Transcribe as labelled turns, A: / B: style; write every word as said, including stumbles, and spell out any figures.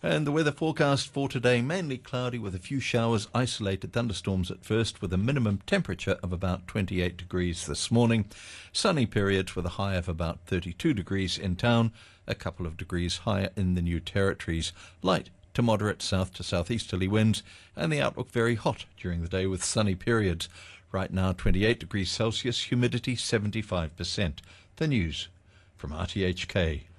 A: And the weather forecast for today, mainly cloudy with a few showers, isolated thunderstorms at first, with a minimum temperature of about twenty-eight degrees this morning. Sunny periods with a high of about thirty-two degrees in town, a couple of degrees higher in the New Territories. Light to moderate south to southeasterly winds, and the outlook very hot during the day with sunny periods. Right now twenty-eight degrees Celsius, humidity seventy-five percent. The news from R T H K.